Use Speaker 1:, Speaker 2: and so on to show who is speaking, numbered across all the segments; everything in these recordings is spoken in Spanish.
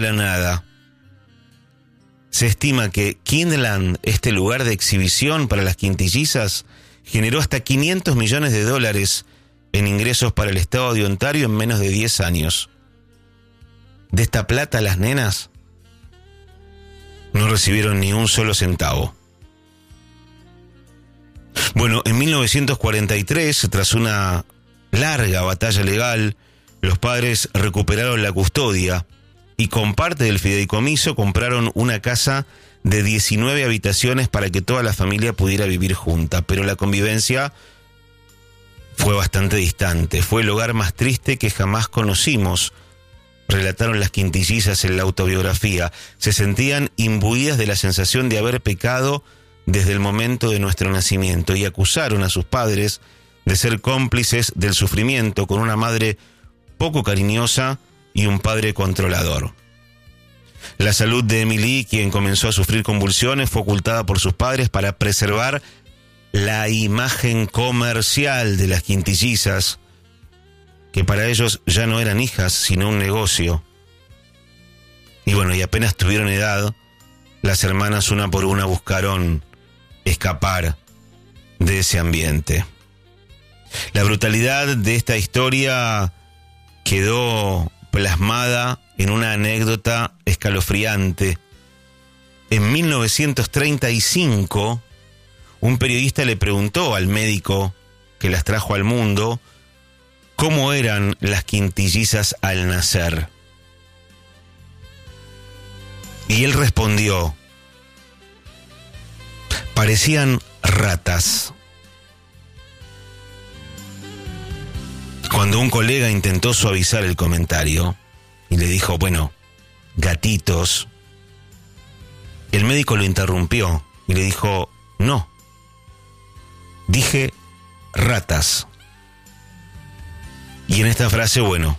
Speaker 1: la nada. Se estima que Kindland, este lugar de exhibición para las quintillizas, generó hasta $500 millones en ingresos para el estado de Ontario en menos de 10 años. De esta plata las nenas no recibieron ni un solo centavo. Bueno, en 1943, tras una larga batalla legal, los padres recuperaron la custodia y con parte del fideicomiso compraron una casa de 19 habitaciones para que toda la familia pudiera vivir junta. Pero la convivencia fue bastante distante. Fue el hogar más triste que jamás conocimos, relataron las quintillizas en la autobiografía. Se sentían imbuidas de la sensación de haber pecado desde el momento de nuestro nacimiento y acusaron a sus padres de ser cómplices del sufrimiento con una madre poco cariñosa y un padre controlador. La salud de Emily, quien comenzó a sufrir convulsiones, fue ocultada por sus padres para preservar la imagen comercial de las quintillizas, que para ellos ya no eran hijas, sino un negocio. Y bueno, y apenas tuvieron edad, las hermanas una por una buscaron escapar de ese ambiente. La brutalidad de esta historia quedó plasmada en una anécdota escalofriante. En 1935, un periodista le preguntó al médico que las trajo al mundo cómo eran las quintillizas al nacer. Y él respondió: parecían ratas. Cuando un colega intentó suavizar el comentario y le dijo, bueno, gatitos, el médico lo interrumpió y le dijo, no, dije ratas. Y en esta frase, bueno,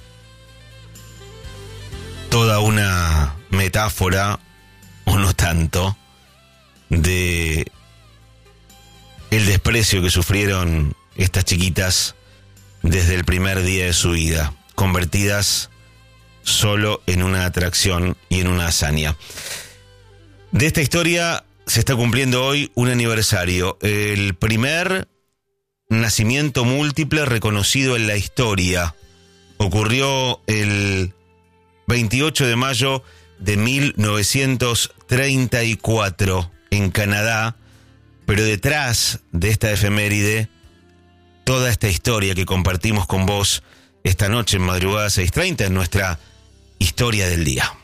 Speaker 1: toda una metáfora, o no tanto, de el desprecio que sufrieron estas chiquitas desde el primer día de su vida, convertidas solo en una atracción y en una hazaña. De esta historia se está cumpliendo hoy un aniversario, el primer nacimiento múltiple reconocido en la historia. Ocurrió el 28 de mayo de 1934 en Canadá, pero detrás de esta efeméride, toda esta historia que compartimos con vos esta noche en Madrugada 6:30 en nuestra historia del día.